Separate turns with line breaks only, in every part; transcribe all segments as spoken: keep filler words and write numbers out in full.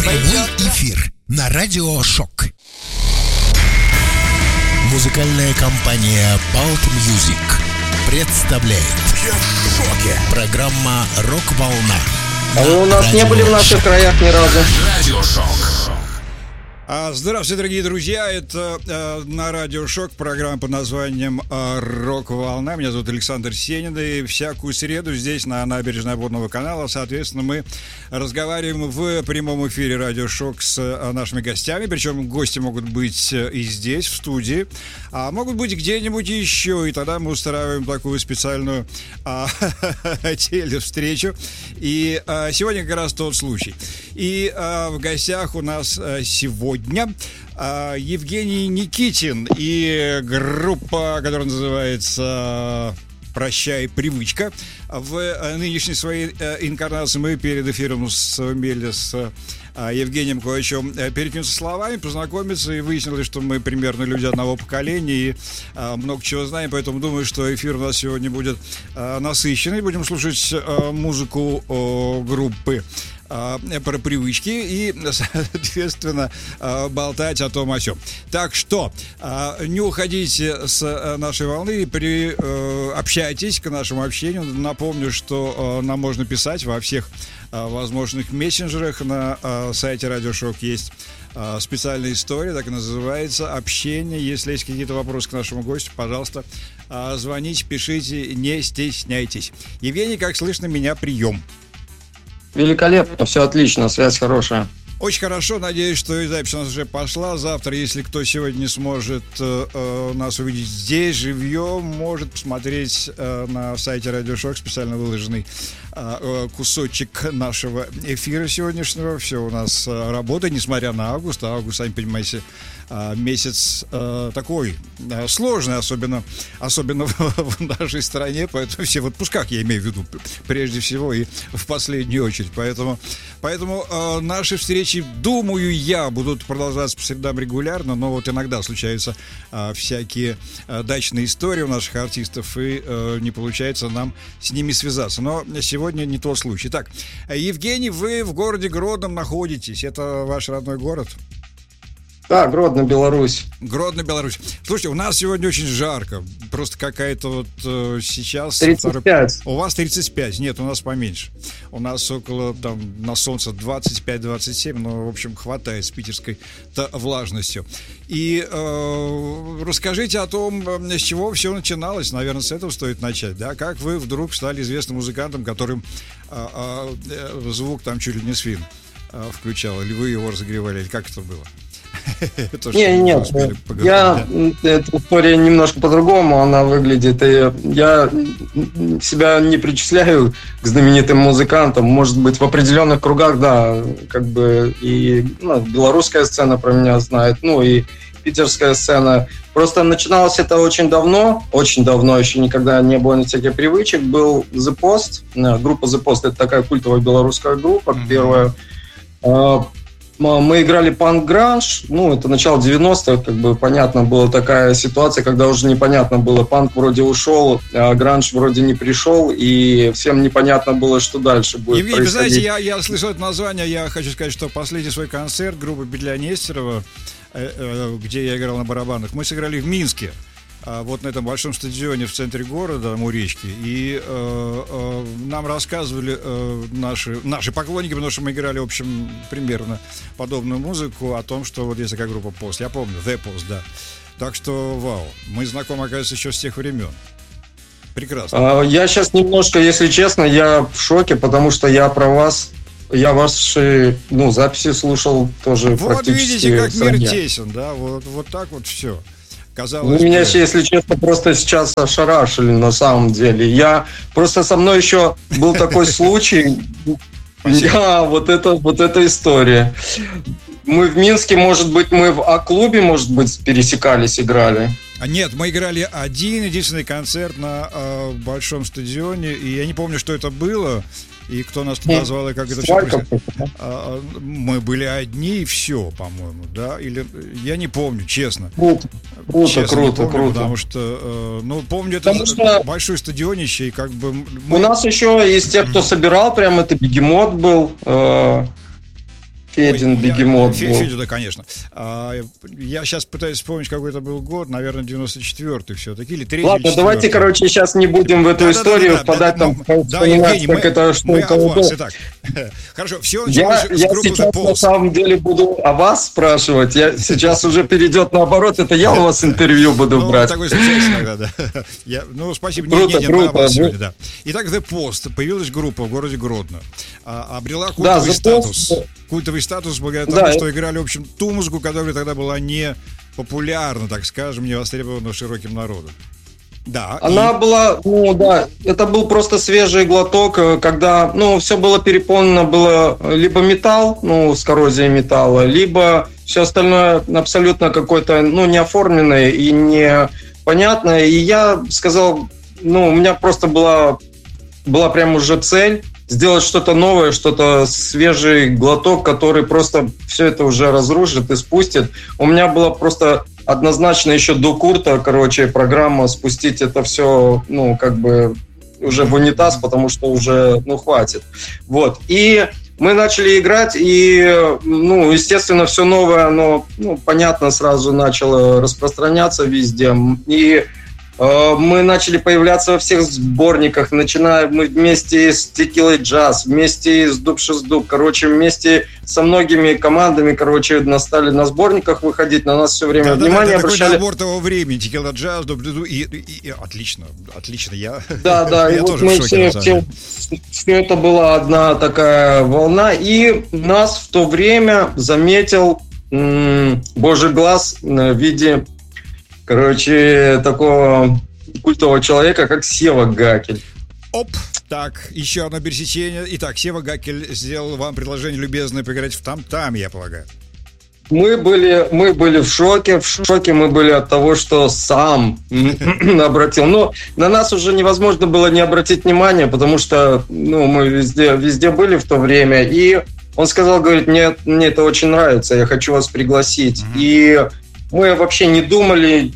Прямой эфир на Радио Шок. Музыкальная компания Balt Music представляет. Я в шоке. Программа «Рок-волна».
А вы у нас Радио не были в наших Шок. Краях ни разу.
Радио Шок.
Здравствуйте, дорогие друзья, это э, на Радио Шок программа под названием э, «Рок-волна». Меня зовут Александр Сенин, и всякую среду здесь на набережной Обводного канала, соответственно, мы разговариваем в прямом эфире Радио Шок с э, нашими гостями, причем гости могут быть и здесь, в студии, а могут быть где-нибудь еще, и тогда мы устраиваем такую специальную э, телевстречу, и э, сегодня как раз тот случай. И э, в гостях у нас э, сегодня Дня. Евгений Никитин и группа, которая называется «Прощай, привычка». В нынешней своей инкарнации мы перед эфиром сумели с Евгением кое-чем перекинуться словами, познакомиться, и выяснилось, что мы примерно люди одного поколения и много чего знаем, поэтому думаю, что эфир у нас сегодня будет насыщенный. Будем слушать музыку группы про привычки и, соответственно, болтать о том, о сём. Так что не уходите с нашей волны, при, общайтесь к нашему общению. Напомню, что нам можно писать во всех возможных мессенджерах. На сайте Радио Шок есть специальная история, так и называется, общение. Если есть какие-то вопросы к нашему гостю, пожалуйста, звоните, пишите, не стесняйтесь. Евгений, как слышно, меня прием.
Великолепно, все отлично, связь хорошая.
Очень хорошо, надеюсь, что и запись у нас уже пошла. Завтра, если кто сегодня не сможет э, нас увидеть здесь, живьем, может посмотреть э, на сайте Радио Шок специально выложенный э, кусочек нашего эфира сегодняшнего. Все у нас э, работает, несмотря на август. А август, сами понимаете, э, месяц э, такой э, сложный, особенно, особенно в, в нашей стране. Поэтому все в отпусках, я имею в виду, прежде всего и в последнюю очередь. Поэтому, поэтому э, наши встречи, думаю я, будут продолжаться по средам регулярно, но вот иногда случаются а, всякие а, дачные истории у наших артистов, и а, не получается нам с ними связаться. Но сегодня не тот случай. Так, Евгений, вы в городе Гродном находитесь. Это ваш родной город?
Да, Гродно, Беларусь.
Гродно, Беларусь. Слушайте, у нас сегодня очень жарко. Просто какая-то вот э, сейчас...
тридцать пять.
У вас тридцать пять. Нет, у нас поменьше. У нас около, там, на солнце двадцать пять - двадцать семь. Но, в общем, хватает с питерской-то влажностью. И э, расскажите о том, с чего все начиналось. Наверное, с этого стоит начать, да? Как вы вдруг стали известным музыкантом, которым э, э, звук там чуть ли не свин э, включал? Или вы его разогревали? Или как это было?
Не, нет, я, эта история немножко по-другому, она выглядит. И я себя не причисляю к знаменитым музыкантам. Может быть, в определенных кругах, да, как бы и ну, белорусская сцена про меня знает, ну и питерская сцена. Просто начиналось это очень давно, очень давно, еще никогда не было ни всяких привычек. Был The Post, группа The Post, это такая культовая белорусская группа, mm-hmm. первая. Мы играли панк-гранж, ну, это начало девяностых, как бы, понятно, была такая ситуация, когда уже непонятно было, панк вроде ушел, а гранж вроде не пришел, и всем непонятно было, что дальше будет
Евгений,
происходить.
Вы знаете, я, я слышал это название, я хочу сказать, что последний свой концерт группы Петля Нестерова, э, э, где я играл на барабанах, мы сыграли в Минске. Вот на этом большом стадионе в центре города, у речки. И э, э, нам рассказывали э, наши, наши поклонники, потому что мы играли, в общем, примерно подобную музыку, о том, что вот есть такая группа Post. Я помню, The Post, да. Так что, вау, мы знакомы, оказывается, еще с тех времен. Прекрасно.
Я сейчас немножко, если честно, я в шоке, потому что я про вас... Я ваши, ну, записи слушал тоже
вот
практически.
Вот видите, как мир
дня.
тесен, да, вот, вот так вот все.
Казалось, Вы меня, если честно, просто сейчас ошарашили на самом деле. Я просто со мной еще был такой случай. Я, вот это, вот эта история. Мы в Минске, может быть, мы в А-клубе, может быть, пересекались, играли.
Нет, мы играли один единственный концерт на э, большом стадионе, и я не помню, что это было. И кто нас туда звал, и как это все происходило. А, мы были одни, и все, по-моему, да? Или я не помню, честно.
Круто, круто,
честно,
круто,
помню,
круто.
Потому что, э, ну, помню, это
потому что
большое стадионище, и как бы... Мы...
У нас еще из тех, кто собирал, прям это бегемот был. Э, Федин бегемот.
Я, Федя, да, конечно. А, я сейчас пытаюсь вспомнить, какой это был год, наверное, девяносто четвертый все-таки, или третий.
Ладно, давайте, короче, сейчас не будем в эту да, историю да, да, впадать, да, да, там,
да, Евгений, мы,
это, что
мы
это
о вас. Итак, хорошо, все началось
я, с группы Я сейчас, на самом деле, буду о вас спрашивать. Я сейчас уже перейдет наоборот, это я у вас интервью буду
ну,
брать.
Такой случается иногда, да. Я, ну, спасибо,
круто,
не, не,
круто,
не, сегодня, да. Итак, The Post. Появилась группа в городе Гродно. А, обрела культовый
да,
статус.
Post...
Культовый статус благодаря тому,
да,
что играли, в общем, ту музыку, которая тогда была не популярна, так скажем, не востребована широким народом. Да.
Она
и...
была, ну да, это был просто свежий глоток, когда, ну, все было переполнено, было либо металл, ну, с коррозией металла, либо все остальное абсолютно какое-то, ну, неоформленное и непонятное. И я сказал, ну, у меня просто была, была прям уже цель сделать что-то новое, что-то свежий глоток, который просто все это уже разрушит и спустит. У меня была просто однозначно еще до Курта, короче, программа спустить это все, ну, как бы уже в унитаз, потому что уже, ну, хватит. Вот. И мы начали играть, и, ну, естественно, все новое, оно, ну, понятно, сразу начало распространяться везде. И мы начали появляться во всех сборниках, начиная мы вместе с Текилой Джаз, вместе с Дуб шесть Дуб, короче, вместе со многими командами, короче, стали на сборниках выходить, на нас все время да, внимание
да, да,
обращали.
Такой набор того времени, Текила Джаз, Дуб Дуб, и, и, и отлично, отлично, я,
да, да,
я
и
тоже
вот
в шоке.
Все, все, все это была одна такая волна, и нас в то время заметил м- Божий глаз в виде, короче, такого культового человека, как Сева Гакель.
Оп, так, еще одно пересечение. Итак, Сева Гакель сделал вам предложение любезное поиграть в там-там, я полагаю.
Мы были, мы были в шоке, в шоке мы были от того, что сам обратил. Но на нас уже невозможно было не обратить внимания, потому что, ну, мы везде, везде были в то время. И он сказал, говорит, мне, мне это очень нравится, я хочу вас пригласить. Mm-hmm. И мы вообще не думали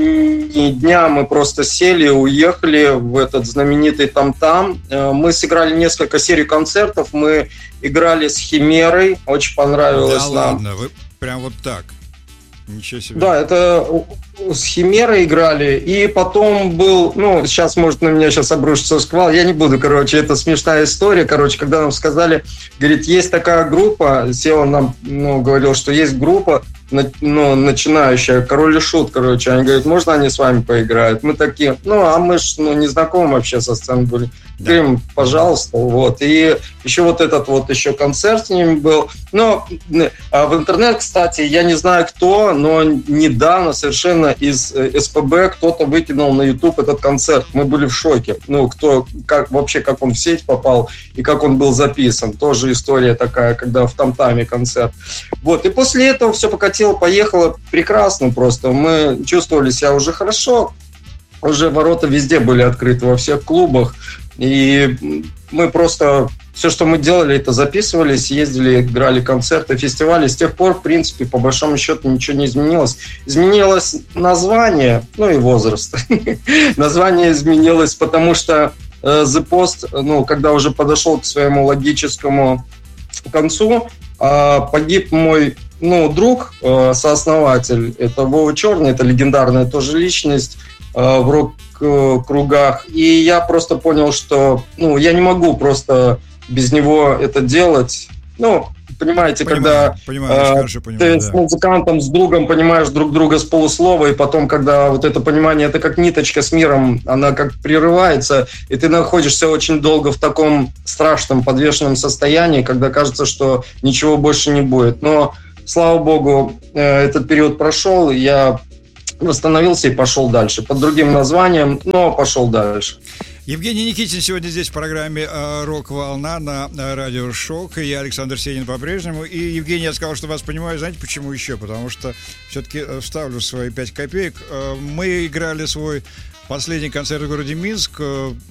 ни дня, мы просто сели, уехали в этот знаменитый там-там. Мы сыграли несколько серий концертов, мы играли с Химерой, очень понравилось
да,
нам.
Ладно, вы прям вот так. Ничего себе.
Да, это с Химерой играли, и потом был, ну, сейчас, может, на меня сейчас обрушится шквал, я не буду, короче, это смешная история, короче, когда нам сказали, говорит, есть такая группа, Сева нам, ну, говорил, что есть группа, ну, начинающая, Король и Шут, короче, они говорят, можно они с вами поиграют? Мы такие, ну, а мы ж, ну, не знакомы вообще со сценой были. Да. Говорим, пожалуйста, вот. И еще вот этот вот еще концерт с ними был. Но а в интернет, кстати, я не знаю кто, но недавно совершенно из СПБ кто-то выкинул на YouTube этот концерт. Мы были в шоке. Ну, кто, как вообще, как он в сеть попал и как он был записан. Тоже история такая, когда в там-таме концерт. Вот. И после этого все покатило, поехало прекрасно просто. Мы чувствовали себя уже хорошо. Уже ворота везде были открыты, во всех клубах. И мы просто... Все, что мы делали, это записывались, ездили, играли концерты, фестивали. С тех пор, в принципе, по большому счету ничего не изменилось. Изменилось название, ну и возраст. Название изменилось, потому что The Post, ну, когда уже подошел к своему логическому концу, погиб мой, ну, друг, сооснователь, это Вова Черный, это легендарная тоже личность в рок-кругах. И я просто понял, что, ну, я не могу просто без него это делать. Ну, понимаете, понимаю, когда
понимаю,
э, понимаю, ты да. с музыкантом, с другом понимаешь друг друга с полуслова, и потом, когда вот это понимание, это как ниточка с миром, она как прерывается, и ты находишься очень долго в таком страшном подвешенном состоянии, когда кажется, что ничего больше не будет. Но, слава богу, э, этот период прошел, и я восстановился и пошел дальше. Под другим названием, но пошел дальше.
Евгений Никитин сегодня здесь в программе «Рок-волна» на радио «Шок». Я Александр Сенин по-прежнему. И, Евгений, я сказал, что вас понимаю. Знаете, почему еще? Потому что все-таки вставлю свои пять копеек. Мы играли свой последний концерт в городе Минск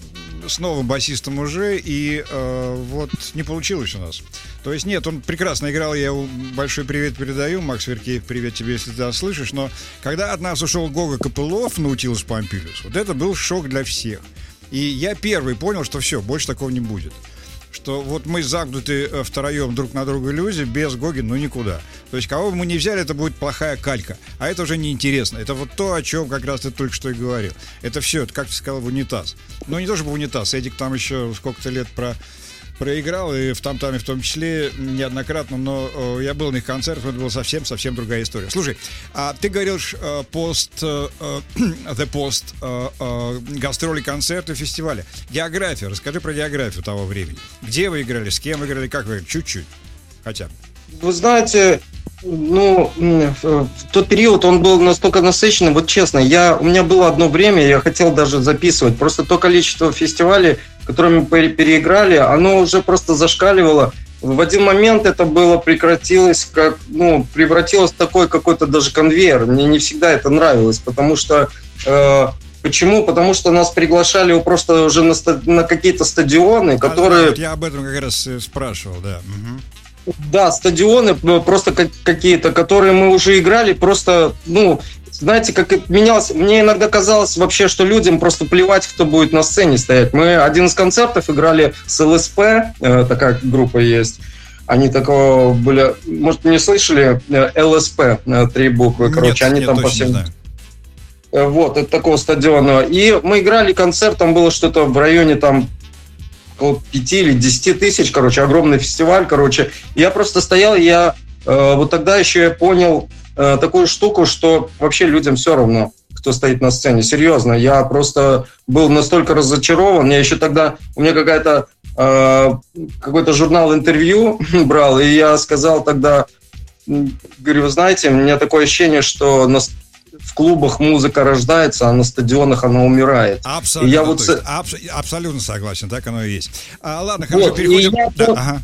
с новым басистом уже, и э, вот не получилось у нас. То есть нет, он прекрасно играл, я ему большой привет передаю, Макс Веркеев, привет тебе, если ты нас слышишь, но когда от нас ушел Гога Копылов, Наутилус Помпилиус, вот это был шок для всех. И я первый понял, что все, больше такого не будет. что вот мы замкнуты втроем друг на друга люди, без Гоги, ну никуда. То есть кого бы мы ни взяли, это будет плохая калька. А это уже неинтересно. Это вот то, о чем как раз ты только что и говорил. Это все, это, как ты сказал, в унитаз. Ну не то чтобы в унитаз, Эдик там еще сколько-то лет про... проиграл, и в там-таме в том числе неоднократно, но э, я был на их концертах, это была совсем-совсем другая история. Слушай, а ты говоришь э, пост, э, The Post, э, э, гастроли, концерты, фестивали. География, расскажи про географию того времени. Где вы играли, с кем вы играли, как вы играли? Чуть-чуть, хотя бы.
Вы знаете, ну, в тот период он был настолько насыщенный, вот честно, я, у меня было одно время, я хотел даже записывать, просто то количество фестивалей, которые мы переиграли, оно уже просто зашкаливало. В один момент это было прекратилось, как, ну, превратилось в такой какой-то даже конвейер. Мне не всегда это нравилось, потому что... Э, почему? Потому что нас приглашали просто уже на, на какие-то стадионы, которые...
А, вот я об этом как раз спрашивал, да. Угу.
Да, стадионы просто какие-то, которые мы уже играли, просто, ну... Знаете, как это менялось, мне иногда казалось вообще, что людям просто плевать, кто будет на сцене стоять. Мы один из концертов играли с эл эс пэ, э, такая группа есть. Они такого были, может, не слышали, эл эс пэ, три буквы, короче,
нет,
они
нет,
там по всем... Вот, это такого стадиона. И мы играли концерт, там было что-то в районе там около пяти или десяти тысяч, короче, огромный фестиваль, короче. Я просто стоял, я э, вот тогда еще я понял такую штуку, что вообще людям все равно, кто стоит на сцене. Серьезно, я просто был настолько разочарован. Я еще тогда, у меня какая-то э, какой-то журнал интервью брал, и я сказал тогда, говорю, вы знаете, у меня такое ощущение, что на, в клубах музыка рождается, а на стадионах она умирает.
Абсолютно,
я вот...
есть, абс, абсолютно согласен, так оно и есть. А, ладно, хорошо, вот, переходим...
Я...
Да, ага.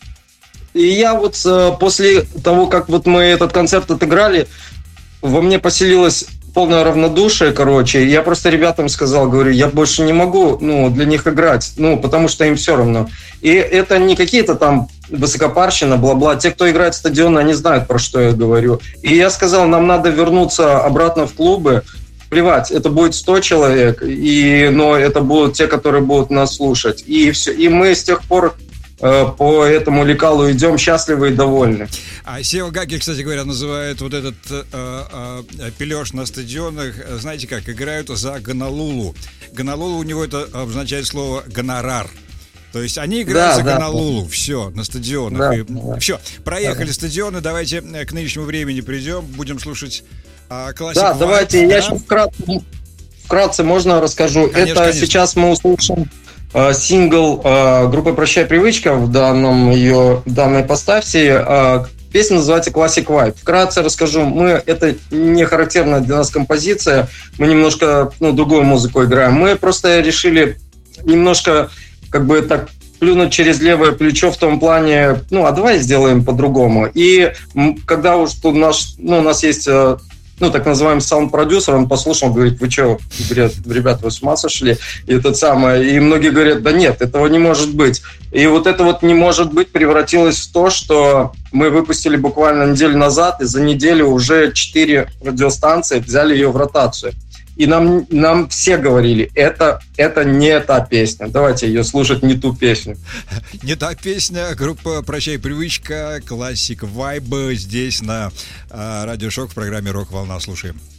И я вот после того, как вот мы этот концерт отыграли, во мне поселилось полное равнодушие, короче. Я просто ребятам сказал, говорю, я больше не могу, ну, для них играть, ну, потому что им все равно. И это не какие-то там высокопарщина, бла-бла. Те, кто играет в стадионы, они знают, про что я говорю. И я сказал, нам надо вернуться обратно в клубы. Плевать, это будет сто человек, и, но это будут те, которые будут нас слушать. И все. И мы с тех пор по этому лекалу идем счастливы и довольны.
А Сева Гаги, кстати говоря, называет вот этот э, э, пилеж на стадионах, знаете как, играют за Гонолулу. Гонолулу у него это обозначает слово гонорар. То есть они играют да, за да, Гонолулу, да. Все, на стадионах. Да, и, да. Все, проехали да. стадионы, давайте к нынешнему времени придем, будем слушать э, классику.
Да, давайте, да? я сейчас вкратце, вкратце можно расскажу. Конечно, это конечно. Сейчас мы услышим сингл э, группы «Прощай, привычка» в данном ее в данной поставьте. Э, песня называется «Classic Vibe». Вкратце расскажу. Мы это не характерная для нас композиция. Мы немножко ну, другую музыку играем. Мы просто решили немножко как бы так плюнуть через левое плечо в том плане, ну, а давай сделаем по-другому. И когда уж тут наш, ну, у нас есть... ну, так называемый саунд-продюсер, он послушал, говорит, вы что, говорят, ребята, вы с ума сошли? И это самое, и многие говорят, да нет, этого не может быть. И вот это вот не может быть превратилось в то, что мы выпустили буквально неделю назад, и за неделю уже четыре радиостанции взяли ее в ротацию. И нам, нам все говорили, это, это не та песня. Давайте ее слушать, не ту песню.
Не та песня. Группа «Прощай, привычка», Classic Vibe здесь на э, Радио Шок в программе «Рок-волна». Слушаем.